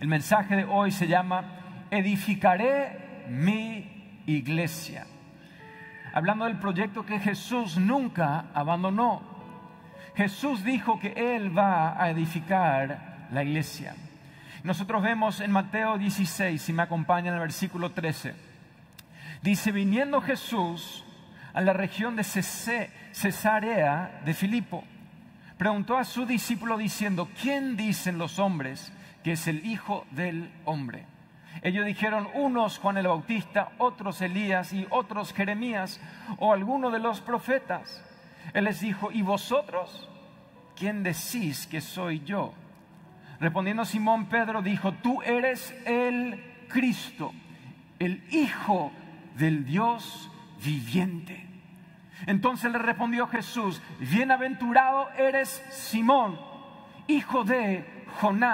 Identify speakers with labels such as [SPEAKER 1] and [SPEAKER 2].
[SPEAKER 1] El mensaje de hoy se llama Edificaré mi iglesia. Hablando del proyecto que Jesús nunca abandonó. Jesús dijo que Él va a edificar la iglesia. Nosotros vemos en Mateo 16, si me acompañan, el versículo 13. Dice, viniendo Jesús a la región de Cesarea de Filipo, preguntó a su discípulo diciendo, ¿quién dicen los hombres que es el Hijo del Hombre? Ellos dijeron, unos Juan el Bautista, otros Elías y otros Jeremías o alguno de los profetas. Él les dijo, ¿y vosotros? ¿Quién decís que soy yo? Respondiendo Simón Pedro dijo, tú eres el Cristo, el Hijo del Dios viviente. Entonces le respondió Jesús, bienaventurado eres Simón, hijo de Jonás.